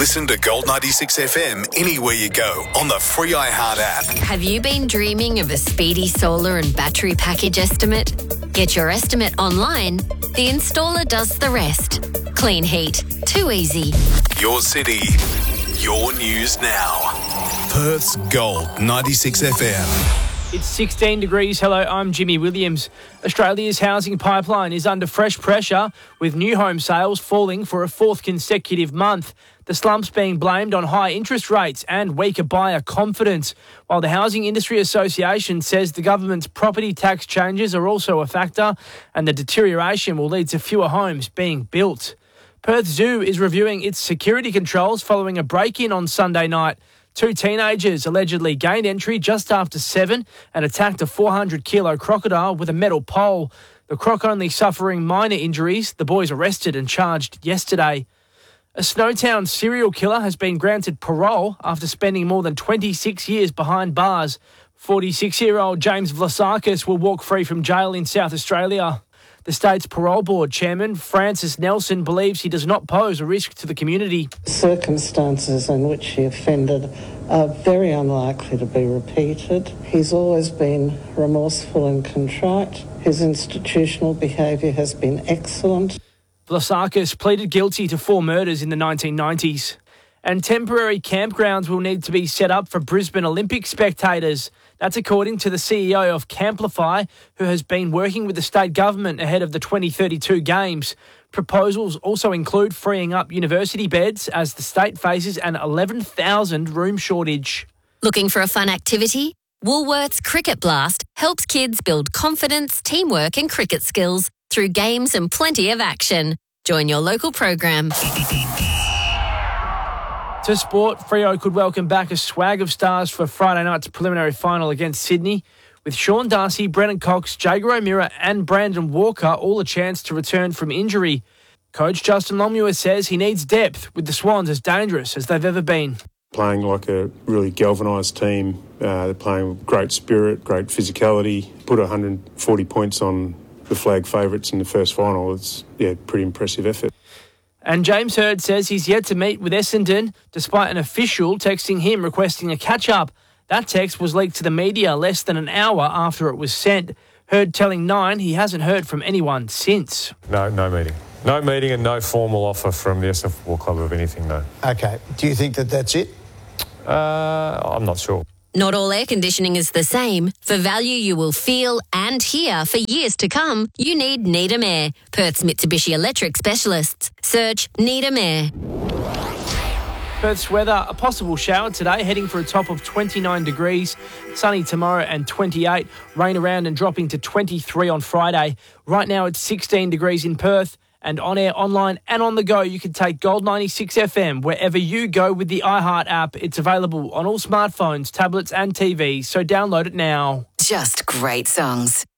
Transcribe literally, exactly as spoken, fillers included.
Listen to Gold ninety-six F M anywhere you go on the free iHeart app. Have you been dreaming of a speedy solar and battery package estimate? Get your estimate online. The installer does the rest. Clean heat. Too easy. Your city, your news now. Perth's Gold ninety-six F M. It's sixteen degrees. Hello, I'm Jimmy Williams. Australia's housing pipeline is under fresh pressure, with new home sales falling for a fourth consecutive month. The slump's being blamed on high interest rates and weaker buyer confidence, while the Housing Industry Association says the government's property tax changes are also a factor, and the deterioration will lead to fewer homes being built. Perth Zoo is reviewing its security controls following a break-in on Sunday night. Two teenagers allegedly gained entry just after seven and attacked a four hundred kilo crocodile with a metal pole. The croc only suffering minor injuries. The boys arrested and charged yesterday. A Snowtown serial killer has been granted parole after spending more than twenty-six years behind bars. forty-six-year-old James Vlasakis will walk free from jail in South Australia. The state's parole board chairman, Francis Nelson, believes he does not pose a risk to the community. Circumstances in which he offended are very unlikely to be repeated. He's always been remorseful and contrite. His institutional behaviour has been excellent. Vlasakis pleaded guilty to four murders in the nineteen nineties. And temporary campgrounds will need to be set up for Brisbane Olympic spectators. That's according to the C E O of Camplify, who has been working with the state government ahead of the twenty thirty-two Games. Proposals also include freeing up university beds as the state faces an eleven thousand room shortage. Looking for a fun activity? Woolworths Cricket Blast helps kids build confidence, teamwork and cricket skills through games and plenty of action. Join your local program. To sport, Freo could welcome back a swag of stars for Friday night's preliminary final against Sydney, with Sean Darcy, Brennan Cox, Jager O'Meara and Brandon Walker all a chance to return from injury. Coach Justin Longmuir says he needs depth, with the Swans as dangerous as they've ever been. Playing like a really galvanised team, uh, they're playing with great spirit, great physicality, put one hundred forty points on the flag favourites in the first final. It's, yeah, pretty impressive effort. And James Hird says he's yet to meet with Essendon, despite an official texting him requesting a catch-up. That text was leaked to the media less than an hour after it was sent. Hird telling Nine he hasn't heard from anyone since. No, no meeting. No meeting and no formal offer from the Essendon Football Club of anything, no. OK. Do you think that that's it? Uh, I'm not sure. Not all air conditioning is the same. For value you will feel and hear for years to come, you need Needham Air. Perth's Mitsubishi Electric specialists. Search Needham Air. Perth's weather, a possible shower today, heading for a top of twenty-nine degrees. Sunny tomorrow and twenty-eight. Rain around and dropping to twenty-three on Friday. Right now it's sixteen degrees in Perth. And on air, online and on the go, you can take Gold ninety-six F M wherever you go with the iHeart app. It's available on all smartphones, tablets and T Vs, so download it now. Just great songs.